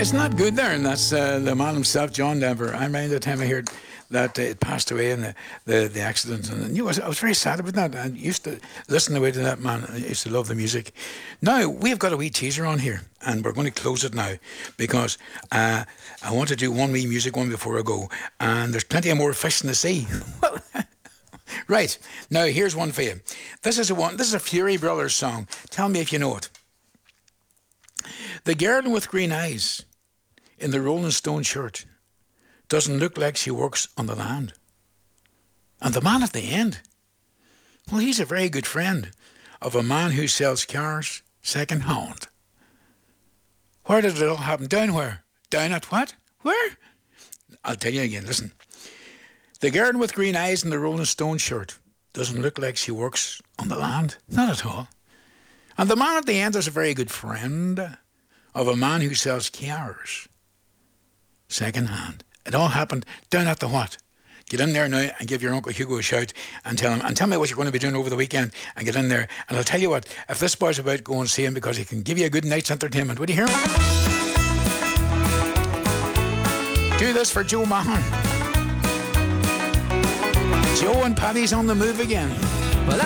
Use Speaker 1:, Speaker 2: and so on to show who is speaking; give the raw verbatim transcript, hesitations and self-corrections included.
Speaker 1: Isn't that good there? And that's uh, the man himself, John Denver. I remember the time I heard that uh, it passed away in the, the, the accident. And I, knew, I, was, I was very sad about that. I used to listen away to that man. I used to love the music. Now, we've got a wee teaser on here, and we're going to close it now because uh, I want to do one wee music one before I go. And there's plenty of more fish in the sea. Right. Now, here's one for you. This is a one. This is a Fury Brothers song. Tell me if you know it. The girl with green eyes in the Rolling Stone shirt doesn't look like she works on the land. And the man at the end, well, he's a very good friend of a man who sells cars second hand. Where did it all happen? Down where? Down at what? Where? I'll tell you again, listen. The girl with green eyes in the Rolling Stone shirt doesn't look like she works on the land. Not at all. And the man at the end is a very good friend of a man who sells cars second hand. It all happened down at the what? Get in there now and give your Uncle Hugo a shout and tell him, and tell me what you're going to be doing over the weekend, and get in there. And I'll tell you what, if this boy's about, go and see him because he can give you a good night's entertainment. Would you hear him? Do this for Joe Mahan. Joe and Paddy's on the move again.